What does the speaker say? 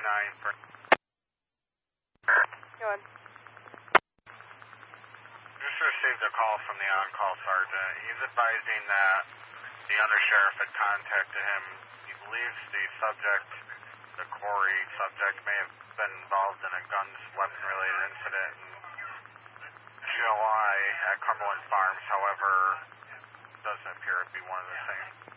for... Go ahead. Just received a call from the on-call sergeant. He's advising that the undersheriff had contacted him. He believes the subject, the Corey subject, may have been involved in a guns, weapon-related incident in July at Cumberland Farms. However, doesn't appear to be one of the same.